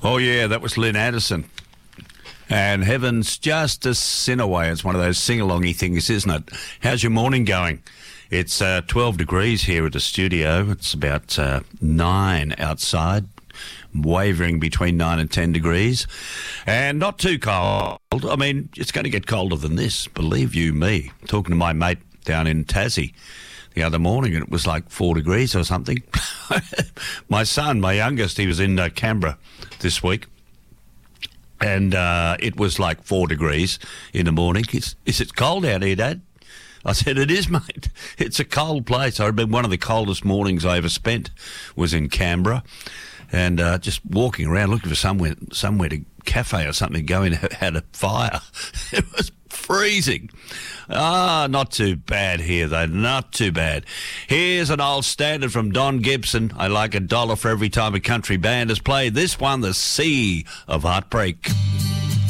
Oh, yeah, that was Lynn Anderson. And Heaven's Just a Sin Away. It's one of those sing-alongy things, isn't it? How's your morning going? It's 12 degrees here at the studio. It's about 9 outside, wavering between 9 and 10 degrees. And not too cold. I mean, it's going to get colder than this, believe you me. Talking to my mate down in Tassie the other morning, and it was like 4 degrees or something. My son, my youngest, he was in Canberra this week, and it was like 4 degrees in the morning. Is it cold out here, Dad? I said, it is, mate. It's a cold place. I remember one of the coldest mornings I ever spent was in Canberra, and just walking around looking for somewhere to cafe or something to go in, had a fire. It was freezing. Not too bad here, though. Not too bad. Here's an old standard from Don Gibson. I like $1 for every time a country band has played. This one, The Sea of Heartbreak.